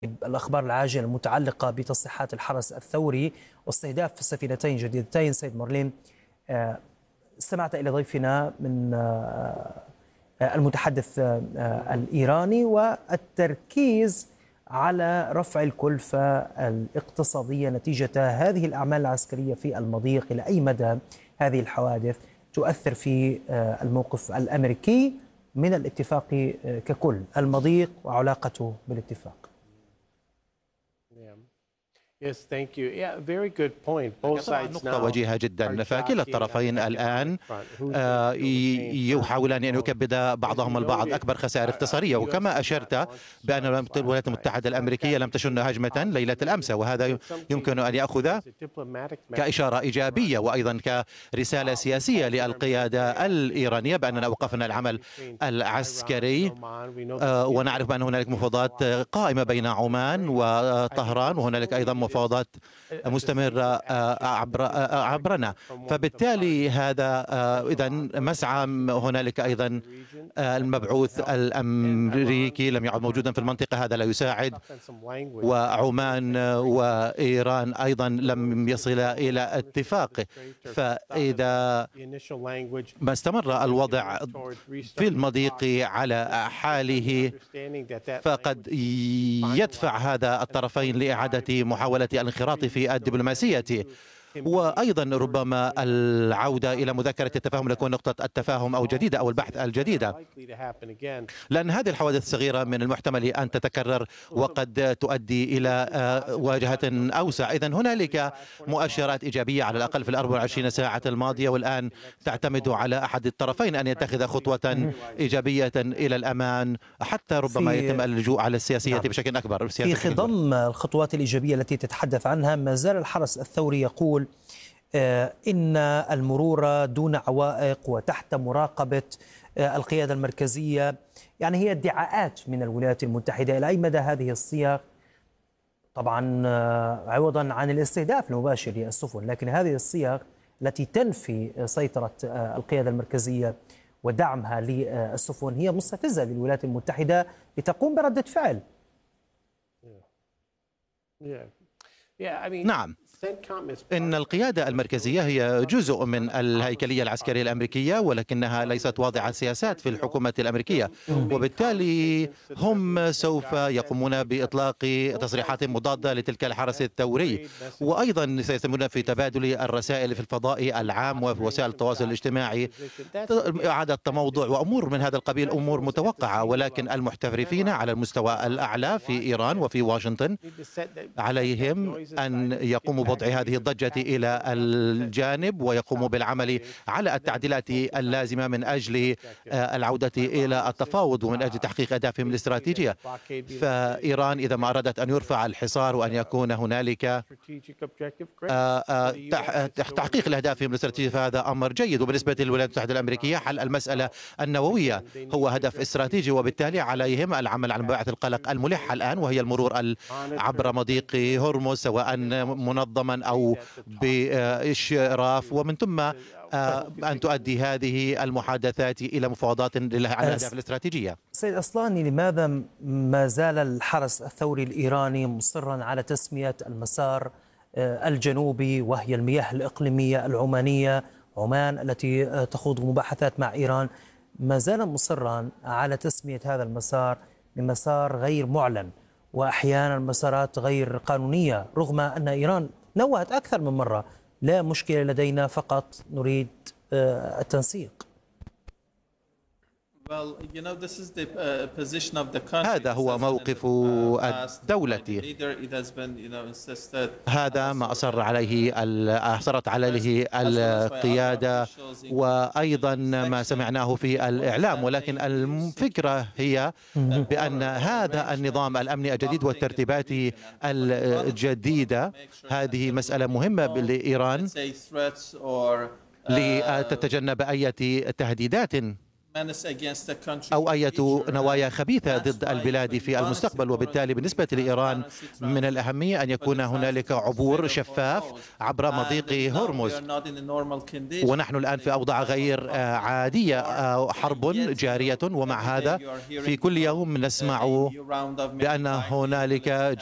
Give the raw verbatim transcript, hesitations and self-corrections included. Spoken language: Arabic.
الأخبار العاجلة المتعلقة بتصريحات الحرس الثوري واستهداف سفينتين جديدتين. سيد مورلين، استمعت إلى ضيفنا من المتحدث الإيراني والتركيز على رفع الكلفة الاقتصادية نتيجة هذه الأعمال العسكرية في المضيق. إلى أي مدى هذه الحوادث تؤثر في الموقف الأمريكي من الاتفاق ككل، المضيق وعلاقته بالاتفاق؟ نقطة وجيهة جدا، فكلا الطرفين الآن يحاولان أن يكبد بعضهم البعض أكبر خسائر اقتصادية، وكما أشرت بأن الولايات المتحدة الأمريكية لم تشن هجمة ليلة الأمس، وهذا يمكن أن يأخذ كإشارة إيجابية وأيضا كرسالة سياسية للقيادة الإيرانية بأننا أوقفنا العمل العسكري، ونعرف بأن هنالك مفاوضات قائمة بين عمان وطهران، وهنالك أيضا مفاوضات مستمرة عبر عبرنا. فبالتالي هذا إذا مسعى. هنالك أيضا المبعوث الأمريكي لم يعد موجودا في المنطقة، هذا لا يساعد، وعمان وإيران أيضا لم يصلا إلى اتفاق. فإذا ما استمر الوضع في المضيق على حاله فقد يدفع هذا الطرفين لإعادة محاولة الانخراط في الدبلوماسية، وأيضا ربما العودة إلى مذكرة التفاهم لتكون نقطة التفاهم أو جديدة أو البحث الجديدة، لأن هذه الحوادث الصغيرة من المحتمل أن تتكرر وقد تؤدي إلى واجهة أوسع. إذن هنالك مؤشرات إيجابية على الأقل في الأربع وعشرين ساعة الماضية، والآن تعتمد على أحد الطرفين أن يتخذ خطوة إيجابية إلى الأمان حتى ربما يتم اللجوء على السياسية نعم. بشكل أكبر. في خضم الخطوات الإيجابية التي تتحدث عنها، ما زال الحرس الثوري يقول إن المرور دون عوائق وتحت مراقبة القيادة المركزية. يعني هي ادعاءات من الولايات المتحدة. إلى أي مدى هذه الصيغ، طبعا عوضا عن الاستهداف المباشر للسفن، لكن هذه الصيغ التي تنفي سيطرة القيادة المركزية ودعمها للسفن هي مستفزة للولايات المتحدة لتقوم بردة فعل. نعم، إن القيادة المركزية هي جزء من الهيكلية العسكرية الأمريكية، ولكنها ليست واضعة سياسات في الحكومة الأمريكية، وبالتالي هم سوف يقومون بإطلاق تصريحات مضادة لتلك الحرس الثوري، وأيضا سيستمرون في تبادل الرسائل في الفضاء العام وفي وسائل التواصل الاجتماعي، إعادة تموضع وأمور من هذا القبيل، أمور متوقعة. ولكن المحترفين على المستوى الأعلى في إيران وفي واشنطن عليهم أن يقوموا بوضع هذه الضجة إلى الجانب ويقوموا بالعمل على التعديلات اللازمة من أجل العودة إلى التفاوض ومن أجل تحقيق أهدافهم الاستراتيجية. فإيران إذا ما أرادت أن يرفع الحصار وأن يكون هنالك تحقيق لأهدافهم الاستراتيجية فهذا أمر جيد. وبالنسبة للولايات المتحدة الأمريكية، حل المسألة النووية هو هدف استراتيجي، وبالتالي عليهم العمل على مباعث القلق الملحة الآن، وهي المرور عبر مضيق هرمز سواء منظما أو بإشراف، ومن ثم أن تؤدي هذه المحادثات إلى مفاوضات على الأهداف الاستراتيجية. سيد أصلاني، لماذا ما زال الحرس الثوري الإيراني مصرا على تسمية المسار الجنوبي وهي المياه الإقليمية العمانية، عمان التي تخوض مباحثات مع إيران، ما زال مصرا على تسمية هذا المسار بمسار غير معلن وأحيانا مسارات غير قانونية، رغم أن إيران نوهت أكثر من مرة لا مشكلة لدينا، فقط نريد التنسيق؟ هذا هو موقف الدولة، هذا ما أصر عليه أصرت عليه القيادة وأيضا ما سمعناه في الإعلام. ولكن الفكرة هي بأن هذا النظام الأمني الجديد والترتيبات الجديدة هذه مسألة مهمة لإيران لتتجنب أي تهديدات أو أي نوايا خبيثة ضد البلاد في المستقبل. وبالتالي بالنسبة لإيران من الأهمية أن يكون هنالك عبور شفاف عبر مضيق هرمز، ونحن الآن في أوضاع غير عادية، حرب جارية، ومع هذا في كل يوم نسمع بأن هنالك